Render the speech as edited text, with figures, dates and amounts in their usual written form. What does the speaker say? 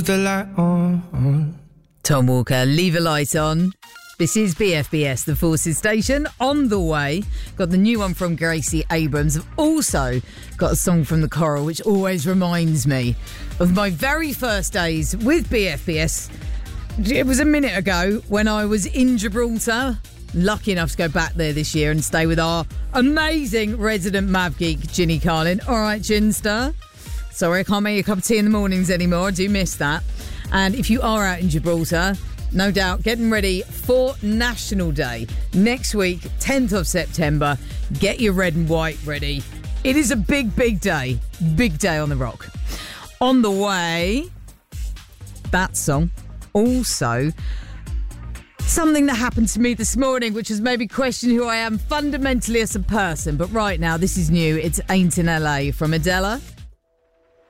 The light on. Tom Walker, Leave a Light On. This is BFBS, the Forces Station. On the way, got the new one from Gracie Abrams. I've also got a song from The Coral, which always reminds me of my very first days with BFBS. It was a minute ago when I was in Gibraltar. Lucky enough to go back there this year and stay with our amazing resident Mav geek, Ginny Carlin. All right, Ginster. Sorry, I can't make you a cup of tea in the mornings anymore. I do miss that. And if you are out in Gibraltar, no doubt, getting ready for National Day. Next week, 10th of September. Get your red and white ready. It is a big, big day. Big day on the rock. On the way, that song. Also, something that happened to me this morning, which has made me question who I am fundamentally as a person. But right now, this is new. It's Ain't in LA from Adela.